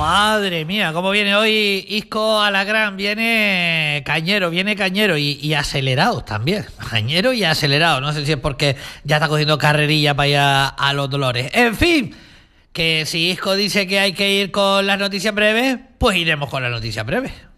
Madre mía, cómo viene hoy Isco a la gran. Viene cañero y acelerado también. Cañero y acelerado. No sé si es porque ya está cogiendo carrerilla para allá a los Dolores. En fin, que si Isco dice que hay que ir con las noticias breves, pues iremos con las noticias breves.